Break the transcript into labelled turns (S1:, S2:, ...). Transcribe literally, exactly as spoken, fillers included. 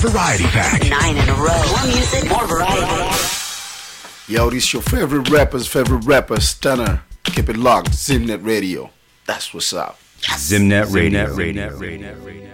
S1: Variety Pack.
S2: Nine in a row. More music, more variety.
S3: Yo, this your favorite rapper's favorite rapper, Stunner. Keep it locked. Zimnet Radio. That's what's up.
S1: Zimnet Radio. Zimnet Radio.